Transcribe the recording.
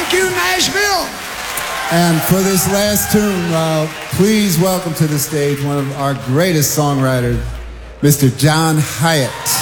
Thank you, Nashville. And for this last tune, please welcome to the stage one of our greatest songwriters, Mr. John Hiatt.